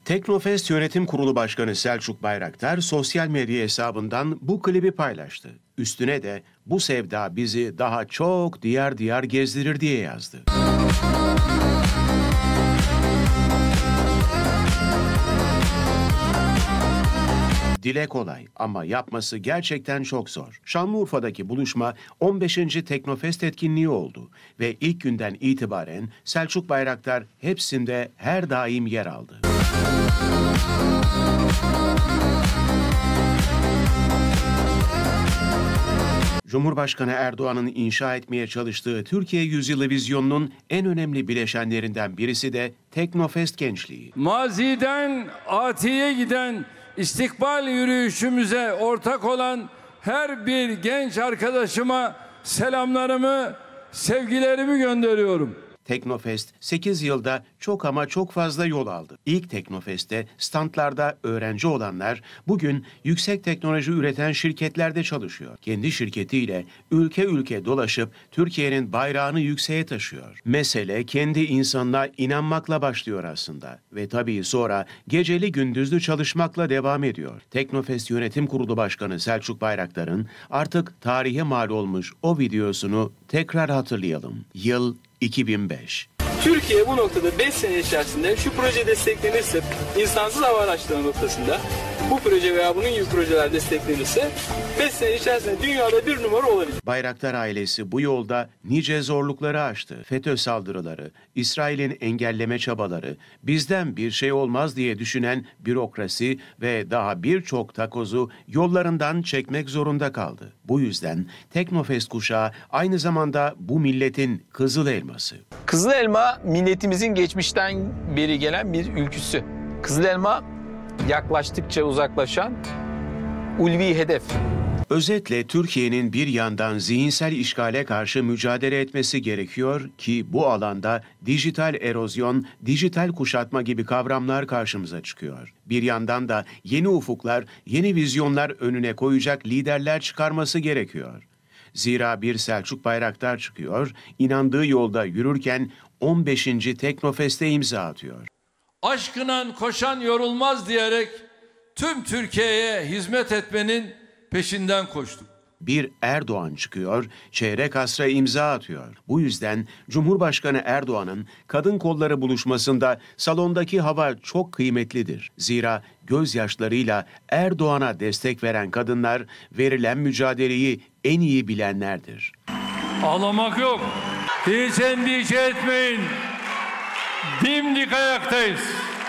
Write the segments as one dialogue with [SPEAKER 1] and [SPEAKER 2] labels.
[SPEAKER 1] Teknofest Yönetim Kurulu Başkanı Selçuk Bayraktar sosyal medya hesabından bu klibi paylaştı. Üstüne de bu sevda bizi daha çok diyar diyar gezdirir diye yazdı. Dile kolay ama yapması gerçekten çok zor. Şanlıurfa'daki buluşma 15. Teknofest etkinliği oldu ve ilk günden itibaren Selçuk Bayraktar hepsinde her daim yer aldı. Cumhurbaşkanı Erdoğan'ın inşa etmeye çalıştığı Türkiye Yüzyılı vizyonunun en önemli bileşenlerinden birisi de Teknofest gençliği.
[SPEAKER 2] Maziden atiye giden istikbal yürüyüşümüze ortak olan her bir genç arkadaşıma selamlarımı, sevgilerimi gönderiyorum.
[SPEAKER 1] Teknofest 8 yılda çok ama çok fazla yol aldı. İlk Teknofest'te standlarda öğrenci olanlar bugün yüksek teknoloji üreten şirketlerde çalışıyor. Kendi şirketiyle ülke ülke dolaşıp Türkiye'nin bayrağını yükseğe taşıyor. Mesele kendi insanına inanmakla başlıyor aslında ve tabii sonra geceli gündüzlü çalışmakla devam ediyor. Teknofest Yönetim Kurulu Başkanı Selçuk Bayraktar'ın artık tarihe mal olmuş o videosunu tekrar hatırlayalım. Yıl 2005.
[SPEAKER 3] Türkiye bu noktada 5 sene içerisinde şu proje desteklenirse, insansız hava araçları noktasında bu proje veya bunun gibi projeler desteklenirse 5 sene içerisinde dünyada bir numara olabilir.
[SPEAKER 1] Bayraktar ailesi bu yolda nice zorlukları aştı. FETÖ saldırıları, İsrail'in engelleme çabaları, bizden bir şey olmaz diye düşünen bürokrasi ve daha birçok takozu yollarından çekmek zorunda kaldı. Bu yüzden Teknofest kuşağı aynı zamanda bu milletin kızıl elması.
[SPEAKER 4] Kızıl elma milletimizin geçmişten beri gelen bir ülküsü. Kızıl elma yaklaştıkça uzaklaşan ulvi hedef.
[SPEAKER 1] Özetle Türkiye'nin bir yandan zihinsel işgale karşı mücadele etmesi gerekiyor ki bu alanda dijital erozyon, dijital kuşatma gibi kavramlar karşımıza çıkıyor. Bir yandan da yeni ufuklar, yeni vizyonlar önüne koyacak liderler çıkarması gerekiyor. Zira bir Selçuk Bayraktar çıkıyor, inandığı yolda yürürken 15. Teknofest'e imza atıyor.
[SPEAKER 2] Aşkına koşan yorulmaz diyerek tüm Türkiye'ye hizmet etmenin peşinden koştuk.
[SPEAKER 1] Bir Erdoğan çıkıyor, çeyrek asra imza atıyor. Bu yüzden Cumhurbaşkanı Erdoğan'ın kadın kolları buluşmasında salondaki hava çok kıymetlidir. Zira gözyaşlarıyla Erdoğan'a destek veren kadınlar verilen mücadeleyi en iyi bilenlerdir.
[SPEAKER 2] Ağlamak yok. Hiç endişe etmeyin. Dimdik ayaktayız.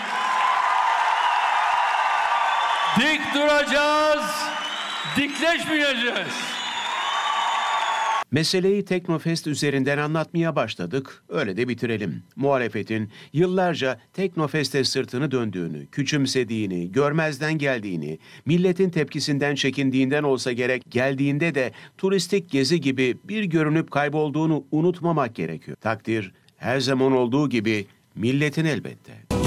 [SPEAKER 2] Dik duracağız. Dikleşmeyeceğiz.
[SPEAKER 1] Meseleyi Teknofest üzerinden anlatmaya başladık, öyle de bitirelim. Muhalefetin yıllarca Teknofest'e sırtını döndüğünü, küçümsediğini, görmezden geldiğini, milletin tepkisinden çekindiğinden olsa gerek geldiğinde de turistik gezi gibi bir görünüp kaybolduğunu unutmamak gerekiyor. Takdir her zaman olduğu gibi milletin elbette.